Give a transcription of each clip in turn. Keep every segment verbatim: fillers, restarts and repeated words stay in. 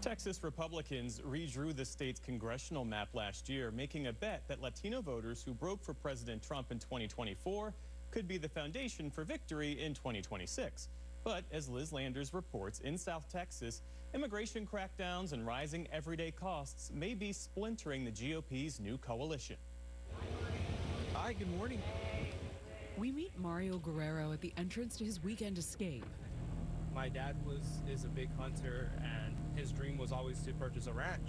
Texas Republicans redrew the state's congressional map last year, making a bet that Latino voters who broke for President Trump in twenty twenty-four could be the foundation for victory in twenty twenty-six. But as Liz Landers reports, in South Texas, immigration crackdowns and rising everyday costs may be splintering the G O P's new coalition. Hi, good morning. We meet Mario Guerrero at the entrance to his weekend escape. My dad was is a big hunter, and his dream was always to purchase a ranch.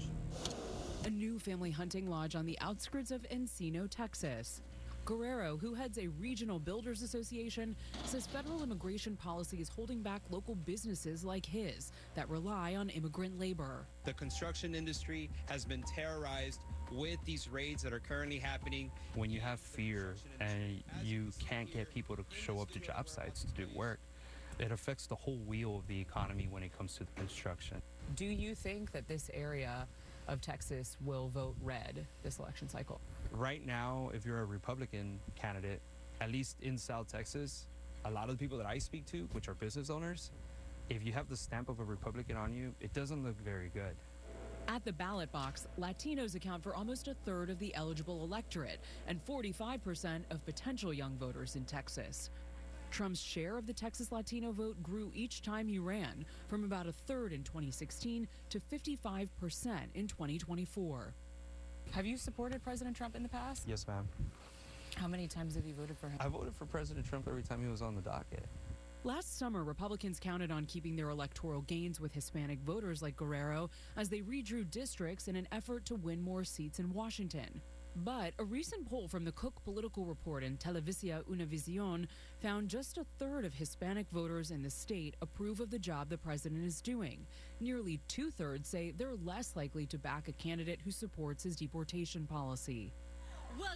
A new family hunting lodge on the outskirts of Encino, Texas. Guerrero, who heads a regional builders association, says federal immigration policy is holding back local businesses like his that rely on immigrant labor. The construction industry has been terrorized with these raids that are currently happening. When you have fear and you can't get people to show up to job sites to do work, it affects the whole wheel of the economy when it comes to the construction. Do you think that this area of Texas will vote red this election cycle? Right now, if you're a Republican candidate, at least in South Texas, a lot of the people that I speak to, which are business owners, if you have the stamp of a Republican on you, it doesn't look very good. At the ballot box, Latinos account for almost a third of the eligible electorate and forty-five percent of potential young voters in Texas. Trump's share of the Texas Latino vote grew each time he ran, from about a third in twenty sixteen to fifty-five percent in twenty twenty-four. Have you supported President Trump in the past? Yes, ma'am. How many times have you voted for him? I voted for President Trump every time he was on the docket. Last summer, Republicans counted on keeping their electoral gains with Hispanic voters like Guerrero as they redrew districts in an effort to win more seats in Washington. But a recent poll from the Cook Political Report and Televisa Univision found just a third of Hispanic voters in the state approve of the job the president is doing. Nearly two-thirds say they're less likely to back a candidate who supports his deportation policy. Well,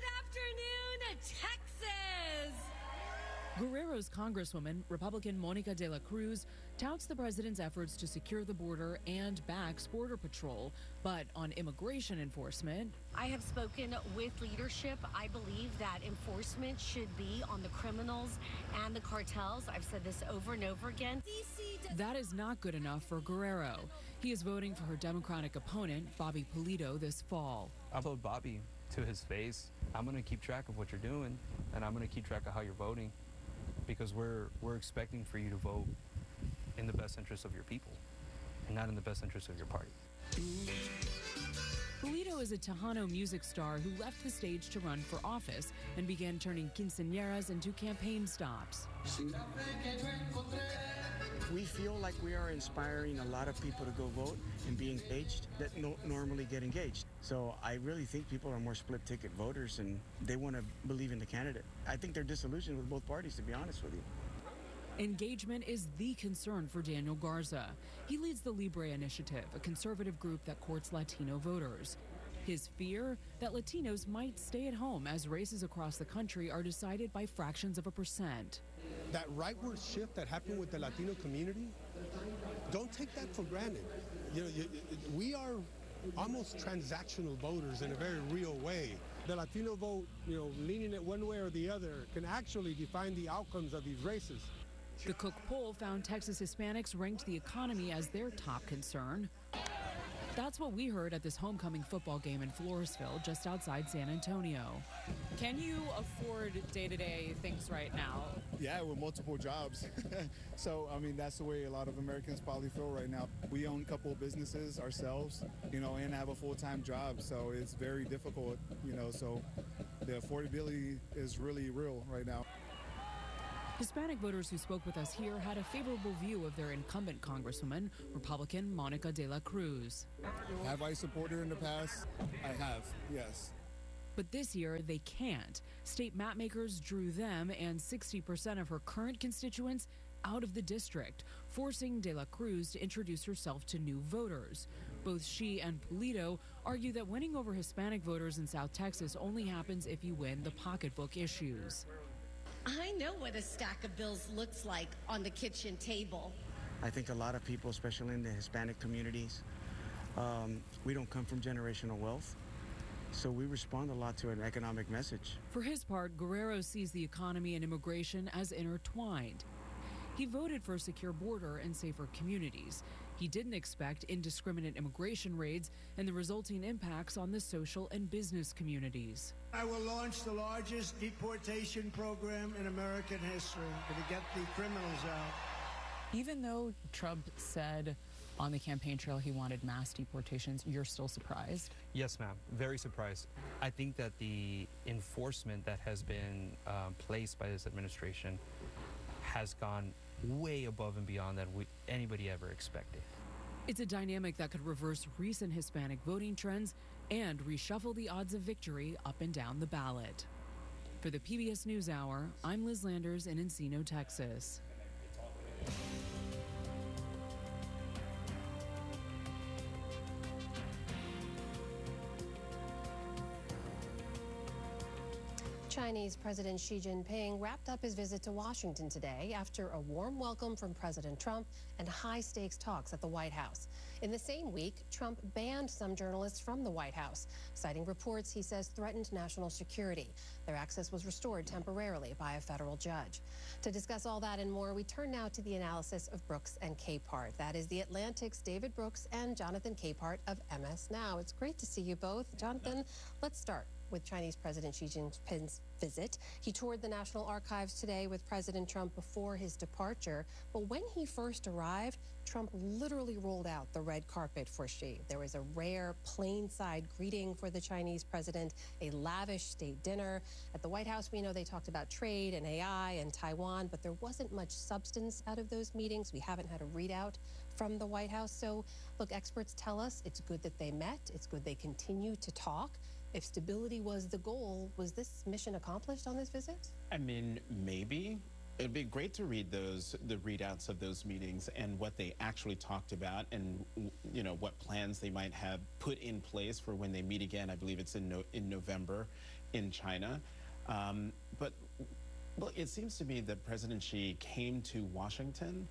good afternoon, Texas! Guerrero's Congresswoman, Republican Monica de la Cruz, touts the president's efforts to secure the border and backs Border Patrol. But on immigration enforcement, I have spoken with leadership. I believe that enforcement should be on the criminals and the cartels. I've said this over and over again. That is not good enough for Guerrero. He is voting for her Democratic opponent, Bobby Pulido, this fall. I'll vote Bobby to his face. I'm going to keep track of what you're doing, and I'm going to keep track of how you're voting, because we're we're expecting for you to vote in the best interest of your people and not in the best interest of your party. Pulido is a Tejano music star who left the stage to run for office and began turning quinceañeras into campaign stops. We feel like we are inspiring a lot of people to go vote and be engaged that don't normally get engaged. So I really think people are more split ticket voters and they want to believe in the candidate. I think they're disillusioned with both parties, to be honest with you. Engagement is the concern for Daniel Garza. He leads the Libre Initiative, a conservative group that courts Latino voters. His fear that Latinos might stay at home as races across the country are decided by fractions of a percent. That rightward shift that happened with the Latino community, don't take that for granted. You know, you, we are almost transactional voters in a very real way. The Latino vote, you know, leaning it one way or the other can actually define the outcomes of these races. The Cook poll found Texas Hispanics ranked the economy as their top concern. That's what we heard at this homecoming football game in Floresville, just outside San Antonio. Can you afford day-to-day things right now? Yeah, with multiple jobs. So, I mean, that's the way a lot of Americans probably feel right now. We own a couple of businesses ourselves, you know, and have a full-time job. So it's very difficult, you know, so the affordability is really real right now. Hispanic voters who spoke with us here had a favorable view of their incumbent Congresswoman, Republican Monica de la Cruz. Have I supported her in the past? I have, yes. But this year, they can't. State mapmakers drew them and sixty percent of her current constituents out of the district, forcing de la Cruz to introduce herself to new voters. Both she and Pulido argue that winning over Hispanic voters in South Texas only happens if you win the pocketbook issues. I know what a stack of bills looks like on the kitchen table. I think a lot of people, especially in the Hispanic communities, um, we don't come from generational wealth. So we respond a lot to an economic message. For his part, Guerrero sees the economy and immigration as intertwined. He voted for a secure border and safer communities. He didn't expect indiscriminate immigration raids and the resulting impacts on the social and business communities. I will launch the largest deportation program in American history to get the criminals out. Even though Trump said on the campaign trail he wanted mass deportations, you're still surprised? Yes, ma'am. Very surprised. I think that the enforcement that has been um, placed by this administration has gone way above and beyond that we, anybody ever expected. It's a dynamic that could reverse recent Hispanic voting trends and reshuffle the odds of victory up and down the ballot. For the P B S NewsHour, I'm Liz Landers in Encino, Texas. Chinese President Xi Jinping wrapped up his visit to Washington today after a warm welcome from President Trump and high-stakes talks at the White House. In the same week, Trump banned some journalists from the White House, citing reports he says threatened national security. Their access was restored temporarily by a federal judge. To discuss all that and more, we turn now to the analysis of Brooks and Capehart. That is The Atlantic's David Brooks and Jonathan Capehart of M S Now. It's great to see you both. Jonathan, let's start with Chinese President Xi Jinping's visit. He toured the National Archives today with President Trump before his departure. But when he first arrived, Trump literally rolled out the red carpet for Xi. There was a rare plain-side greeting for the Chinese president, a lavish state dinner. At the White House, we know they talked about trade and A I and Taiwan, but there wasn't much substance out of those meetings. We haven't had a readout from the White House. So, look, experts tell us it's good that they met. It's good they continue to talk. If stability was the goal, was this mission accomplished on this visit? I mean, maybe. It'd be great to read those, the readouts of those meetings and what they actually talked about and, you know, what plans they might have put in place for when they meet again. I believe it's in, no, in November in China. Um, but, well, it seems to me that President Xi came to Washington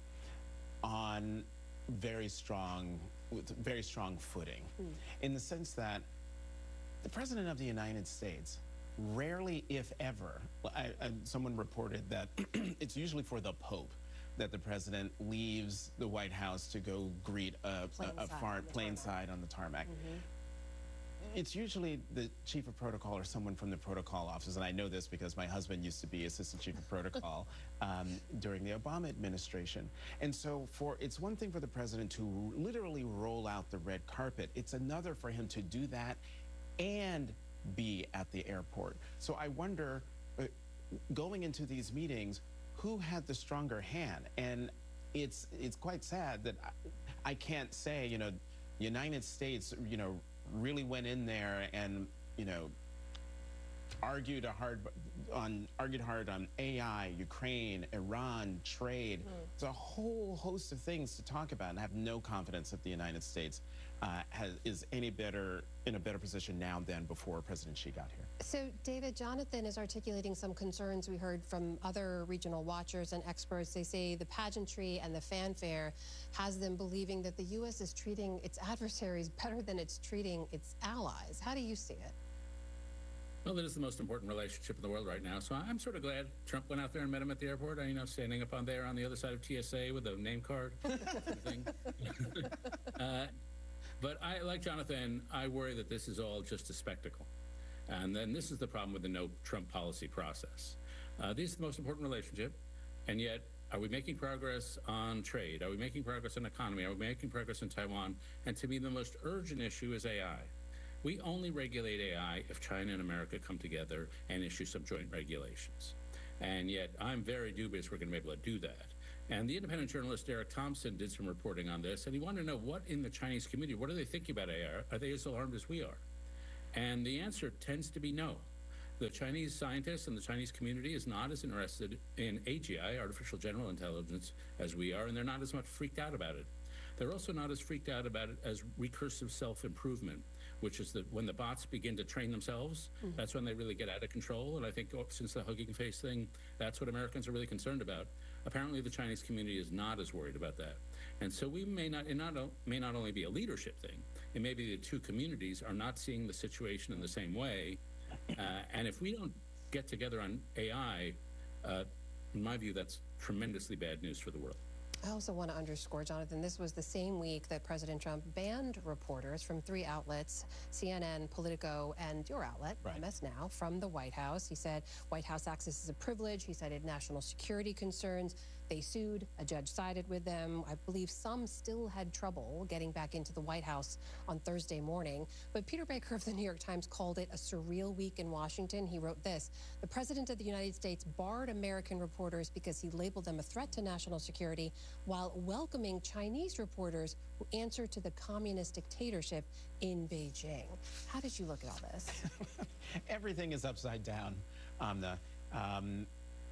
on very strong, with very strong footing, mm. in the sense that the President of the United States rarely, if ever, I, I, someone reported that it's usually for the Pope that the President leaves the White House to go greet a, a, a far plane side on the tarmac. Mm-hmm. It's usually the chief of protocol or someone from the protocol office, and I know this because my husband used to be assistant chief of protocol um, during the Obama administration. And so for it's one thing for the President to literally roll out the red carpet. It's another for him to do that and be at the airport. So I wonder, uh, going into these meetings, who had the stronger hand? And it's it's quite sad that I, I can't say, you know, the United States, you know, really went in there and, you know, argued a hard on argued hard on A I, Ukraine, Iran, trade. Mm. It's a whole host of things to talk about, and I have no confidence that the United States uh, has, is any better in a better position now than before President Xi got here. So, David, Jonathan is articulating some concerns we heard from other regional watchers and experts. They say the pageantry and the fanfare has them believing that the U S is treating its adversaries better than it's treating its allies. How do you see it? Well, it is the most important relationship in the world right now. So I'm sort of glad Trump went out there and met him at the airport. I, you know, standing up on there on the other side of T S A with a name card. thing. uh, but I, like Jonathan, I worry that this is all just a spectacle. And then this is the problem with the no Trump policy process. Uh, this is the most important relationship, and yet are we making progress on trade? Are we making progress on economy? Are we making progress in Taiwan? And to me, the most urgent issue is A I. We only regulate A I if China and America come together and issue some joint regulations. And yet I'm very dubious we're going to be able to do that. And the independent journalist Derek Thompson did some reporting on this, and he wanted to know what in the Chinese community, what are they thinking about A I? Are they as alarmed as we are? And the answer tends to be no. The Chinese scientists and the Chinese community is not as interested in A G I, artificial general intelligence, as we are, and they're not as much freaked out about it. They're also not as freaked out about it as recursive self-improvement, which is that when the bots begin to train themselves, mm-hmm. that's when they really get out of control. And I think oh, since the Hugging Face thing, that's what Americans are really concerned about. Apparently, the Chinese community is not as worried about that. And so we may not, it not, may not only be a leadership thing, it may be the two communities are not seeing the situation in the same way. Uh, and if we don't get together on A I, uh, in my view, that's tremendously bad news for the world. I also want to underscore, Jonathan, this was the same week that President Trump banned reporters from three outlets, C N N, Politico, and your outlet, right. M S Now, from the White House. He said White House access is a privilege. He cited national security concerns. They sued. A judge sided with them. I believe some still had trouble getting back into the White House on Thursday morning. But Peter Baker of the New York Times called it a surreal week in Washington. He wrote this: the President of the United States barred American reporters because he labeled them a threat to national security, while welcoming Chinese reporters who answer to the communist dictatorship in Beijing. How did you look at all this? Everything is upside down, Amna. Um,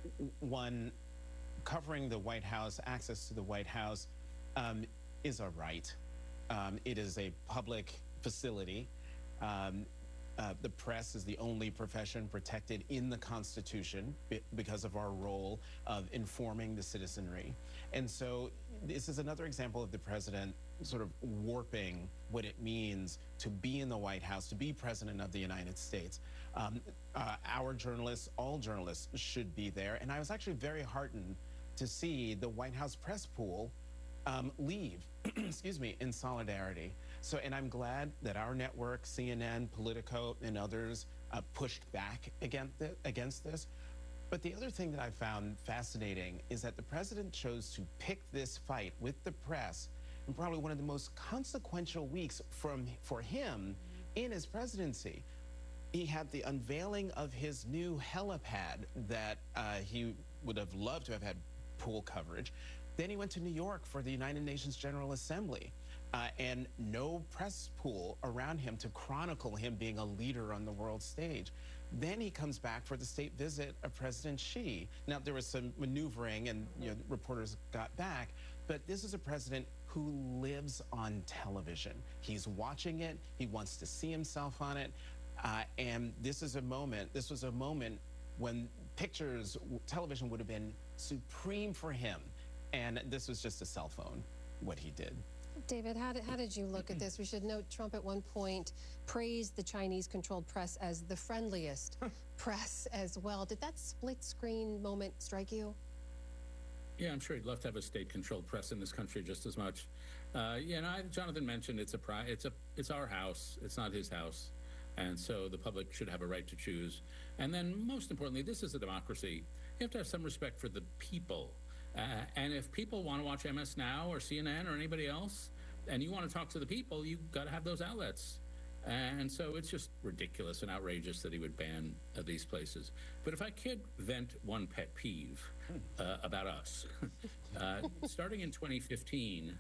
one, covering the White House, access to the White House, um, is a right. Um, it is a public facility. Um, uh, the press is the only profession protected in the Constitution because of our role of informing the citizenry. And so this is another example of the president sort of warping what it means to be in the White House, to be president of the United States. Um, uh, our journalists, all journalists, should be there. And I was actually very heartened to see the White House press pool um, leave, excuse me, in solidarity. So, and I'm glad that our network, C N N, Politico, and others uh, pushed back against, th against this. But the other thing that I found fascinating is that the president chose to pick this fight with the press in probably one of the most consequential weeks from, for him in his presidency. He had the unveiling of his new helipad that uh, he would have loved to have had pool coverage. Then he went to New York for the United Nations General Assembly, uh, and no press pool around him to chronicle him being a leader on the world stage. Then he comes back for the state visit of President Xi. Now, there was some maneuvering and you know, reporters got back, but this is a president who lives on television. He's watching it. He wants to see himself on it. Uh, and this is a moment, this was a moment when pictures, television would have been supreme for him. And this was just a cell phone, what he did. David, how did, how did you look at this? We should note Trump at one point praised the Chinese-controlled press as the friendliest press as well. Did that split-screen moment strike you? Yeah, I'm sure he'd love to have a state-controlled press in this country just as much. Uh, yeah, and I, Jonathan mentioned it's a pri it's a it's our house. It's not his house, and so the public should have a right to choose. And then, most importantly, this is a democracy. You have to have some respect for the people. Uh, and if people want to watch M S Now or C N N or anybody else, and you want to talk to the people, you've got to have those outlets. And so it's just ridiculous and outrageous that he would ban uh, these places. But if I could vent one pet peeve uh, about us, uh, starting in twenty fifteen,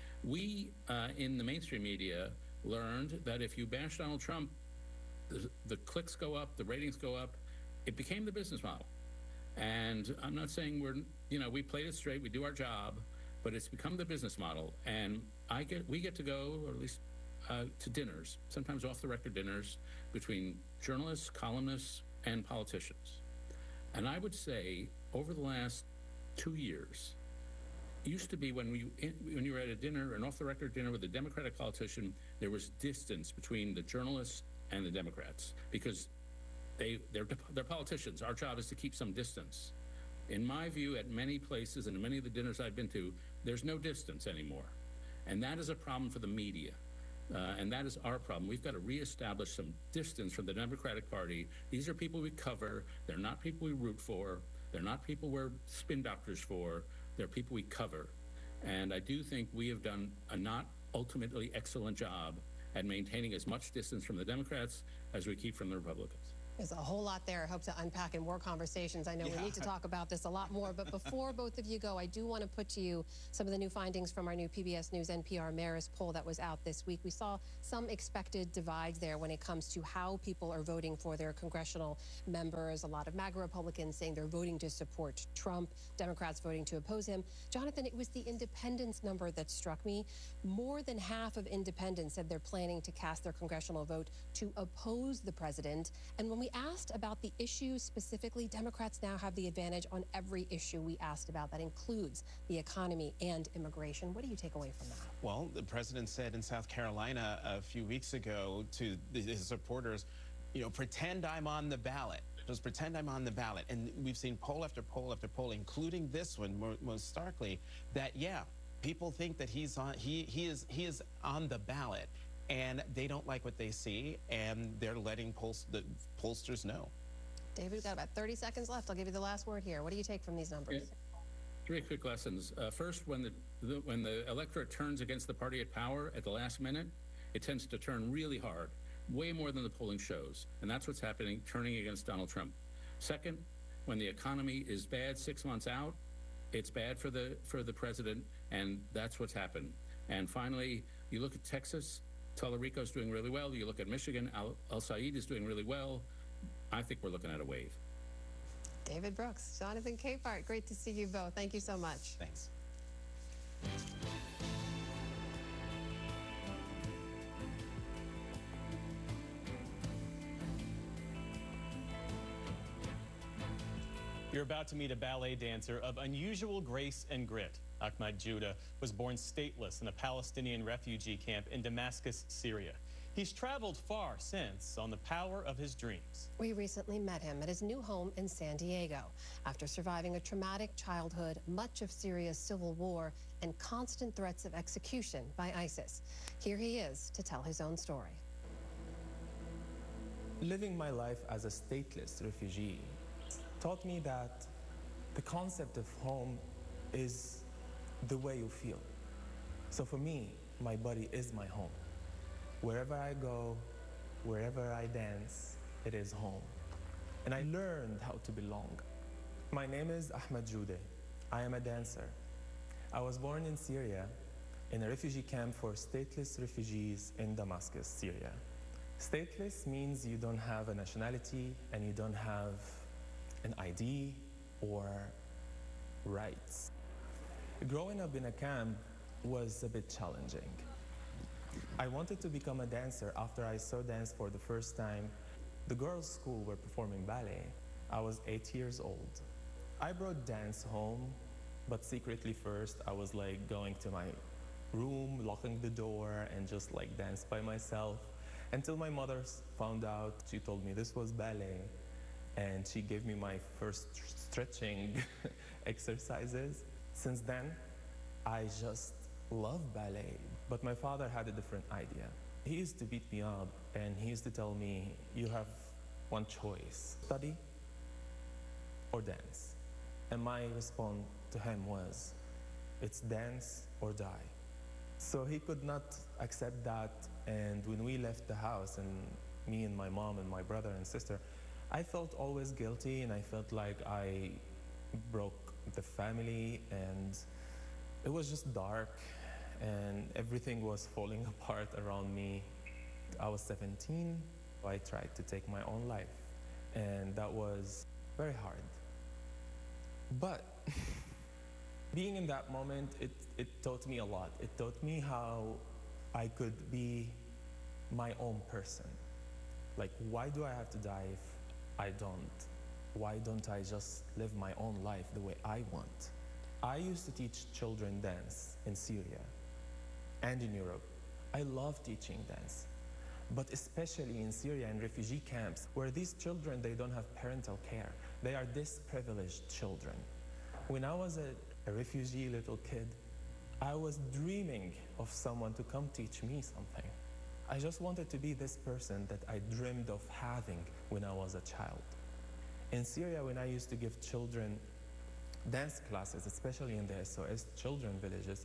we uh, in the mainstream media learned that if you bash Donald Trump, the, the clicks go up, the ratings go up. It became the business model. And I'm not saying we're, you know, we played it straight, we do our job, but it's become the business model. And I get, we get to go, or at least uh, to dinners, sometimes off-the-record dinners, between journalists, columnists, and politicians. And I would say over the last two years, it used to be when, we, when you were at a dinner, an off-the-record dinner with a Democratic politician, there was distance between the journalists and the Democrats, because They, they're, they're politicians. Our job is to keep some distance. In my view, at many places and many of the dinners I've been to, there's no distance anymore. And that is a problem for the media. Uh, and that is our problem. We've got to reestablish some distance from the Democratic Party. These are people we cover. They're not people we root for. They're not people we're spin doctors for. They're people we cover. And I do think we have done a not ultimately excellent job at maintaining as much distance from the Democrats as we keep from the Republicans. There's a whole lot there. I hope to unpack in more conversations. I know yeah. we need to talk about this a lot more. But before both of you go, I do want to put to you some of the new findings from our new P B S News N P R Marist poll that was out this week. We saw some expected divides there when it comes to how people are voting for their congressional members. A lot of MAGA Republicans saying they're voting to support Trump, Democrats voting to oppose him. Jonathan, it was the independence number that struck me. More than half of independents said they're planning to cast their congressional vote to oppose the president. And when we asked about the issues specifically, Democrats now have the advantage on every issue we asked about. That includes the economy and immigration. What do you take away from that? Well, the president said in South Carolina a few weeks ago to his supporters, you know, pretend I'm on the ballot. Just pretend I'm on the ballot. And we've seen poll after poll after poll, including this one mo- most starkly, that, yeah, people think that he's on, he, he, is, he is on the ballot, and they don't like what they see, and they're letting polls, the pollsters know. David, we've got about thirty seconds left. I'll give you the last word here. What do you take from these numbers? Yeah. Three quick lessons. Uh, first, when the, the when the electorate turns against the party at power at the last minute, it tends to turn really hard, way more than the polling shows. And that's what's happening, turning against Donald Trump. Second, when the economy is bad six months out, it's bad for the for the president, and that's what's happened. And finally, you look at Texas, Tallarico's doing really well. You look at Michigan, Al, Al Said is doing really well. I think we're looking at a wave. David Brooks, Jonathan Capehart, great to see you both. Thank you so much. Thanks. You're about to meet a ballet dancer of unusual grace and grit. Ahmad Judah was born stateless in a Palestinian refugee camp in Damascus, Syria. He's traveled far since on the power of his dreams. We recently met him at his new home in San Diego after surviving a traumatic childhood, much of Syria's civil war, and constant threats of execution by ISIS. Here he is to tell his own story. Living my life as a stateless refugee taught me that the concept of home is the way you feel. So for me, my body is my home. Wherever I go, wherever I dance, it is home. And I learned how to belong. My name is Ahmad Judah. I am a dancer. I was born in Syria in a refugee camp for stateless refugees in Damascus, Syria. Stateless means you don't have a nationality and you don't have an I D or rights. Growing up in a camp was a bit challenging. I wanted to become a dancer after I saw dance for the first time. The girls' school were performing ballet. I was eight years old. I brought dance home, but secretly first I was like going to my room, locking the door, and just like dance by myself. Until my mother found out. She told me this was ballet, and she gave me my first stretching exercises. Since then, I just love ballet. But my father had a different idea. He used to beat me up, and he used to tell me, you have one choice, study or dance. And my response to him was, it's dance or die. So he could not accept that, and when we left the house, and me and my mom and my brother and sister, I felt always guilty, and I felt like I broke the family, and it was just dark, and everything was falling apart around me. I was seventeen. I tried to take my own life, and that was very hard. But being in that moment, it, it taught me a lot. It taught me how I could be my own person. Like, why do I have to die if I don't? Why don't I just live my own life the way I want? I used to teach children dance in Syria and in Europe. I love teaching dance, but especially in Syria and refugee camps, where these children, they don't have parental care. They are disadvantaged children. When I was a, a refugee little kid, I was dreaming of someone to come teach me something. I just wanted to be this person that I dreamed of having when I was a child. In Syria, when I used to give children dance classes, especially in the S O S children villages,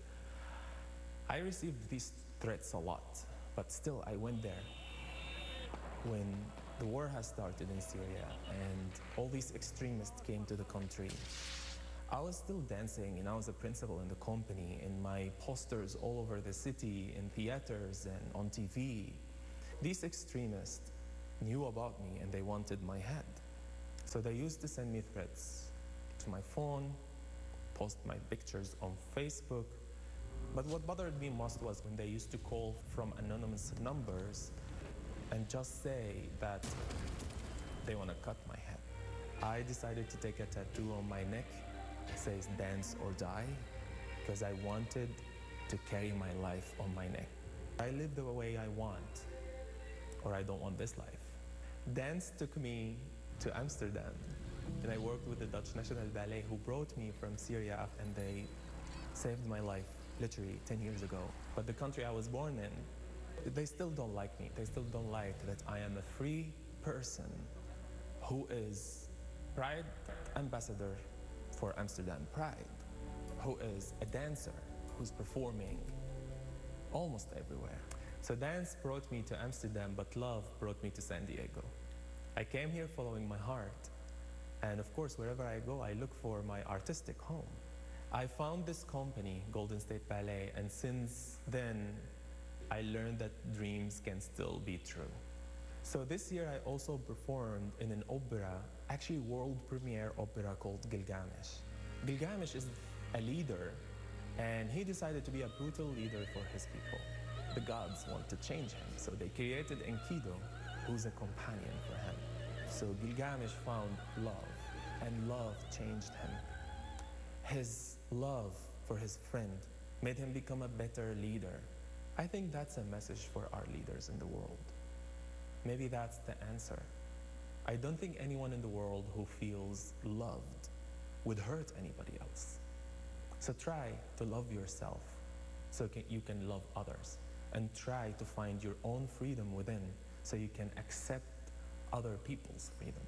I received these threats a lot, but still I went there. When the war has started in Syria and all these extremists came to the country, I was still dancing, and I was a principal in the company, in my posters all over the city, in theaters and on T V. These extremists knew about me and they wanted my head. So they used to send me threats to my phone, post my pictures on Facebook. But what bothered me most was when they used to call from anonymous numbers and just say that they want to cut my head. I decided to take a tattoo on my neck. It says dance or die, because I wanted to carry my life on my neck. I live the way I want, or I don't want this life. Dance took me to Amsterdam. And I worked with the Dutch National Ballet, who brought me from Syria, and they saved my life literally ten years ago. But the country I was born in, they still don't like me. They still don't like that I am a free person who is Pride ambassador for Amsterdam Pride, who is a dancer who's performing almost everywhere. So dance brought me to Amsterdam, but love brought me to San Diego. I came here following my heart, and of course, wherever I go, I look for my artistic home. I found this company, Golden State Ballet, and since then, I learned that dreams can still be true. So this year, I also performed in an opera, actually world premiere opera called Gilgamesh. Gilgamesh is a leader, and he decided to be a brutal leader for his people. The gods want to change him, so they created Enkidu, who's a companion for him. So Gilgamesh found love, and love changed him. His love for his friend made him become a better leader. I think that's a message for our leaders in the world. Maybe that's the answer. I don't think anyone in the world who feels loved would hurt anybody else. So try to love yourself so you can love others, and try to find your own freedom within so you can accept other people's freedom.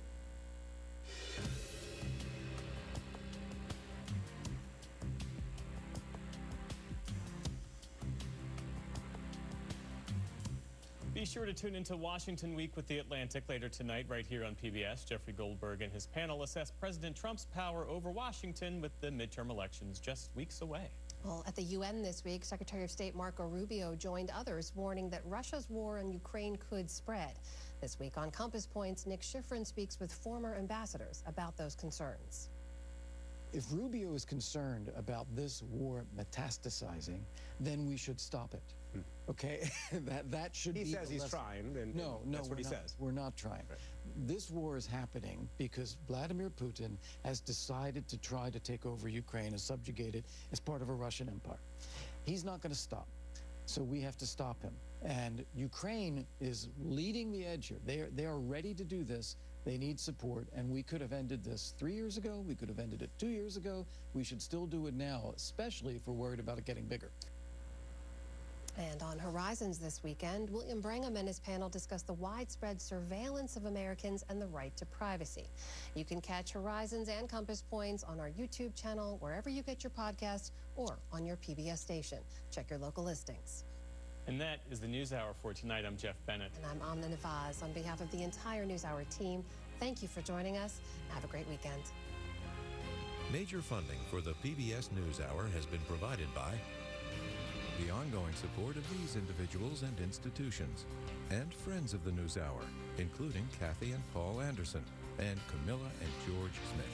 Be sure to tune into Washington Week with The Atlantic later tonight right here on P B S. Jeffrey Goldberg and his panel assess President Trump's power over Washington with the midterm elections just weeks away. Well, at the U N this week, Secretary of State Marco Rubio joined others warning that Russia's war on Ukraine could spread. This week on Compass Points, Nick Schifrin speaks with former ambassadors about those concerns. If Rubio is concerned about this war metastasizing, then we should stop it. Hmm. Okay? that that should he be He says he's lesson. trying, and, no, and no, that's what he not, says. We're not trying. Right. This war is happening because Vladimir Putin has decided to try to take over Ukraine and subjugate it as part of a Russian empire. He's not going to stop. So we have to stop him. And Ukraine is leading the edge here. They are, they are ready to do this. They need support, and we could have ended this three years ago. We could have ended it two years ago. We should still do it now, especially if we're worried about it getting bigger. And on Horizons this weekend, William Brangham and his panel discuss the widespread surveillance of Americans and the right to privacy. You can catch Horizons and Compass Points on our YouTube channel, wherever you get your podcasts, or on your P B S station. Check your local listings. And that is the NewsHour for tonight. I'm Jeff Bennett. And I'm Amna Navaz. On behalf of the entire NewsHour team, thank you for joining us. Have a great weekend. Major funding for the P B S NewsHour has been provided by the ongoing support of these individuals and institutions, and friends of the NewsHour, including Kathy and Paul Anderson, and Camilla and George Smith.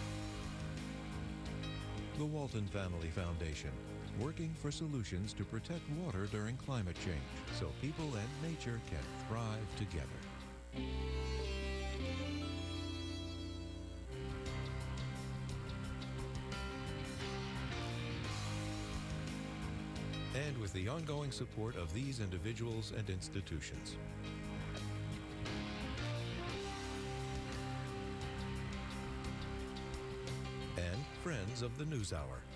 The Walton Family Foundation, working for solutions to protect water during climate change so people and nature can thrive together. And with the ongoing support of these individuals and institutions. And friends of the NewsHour.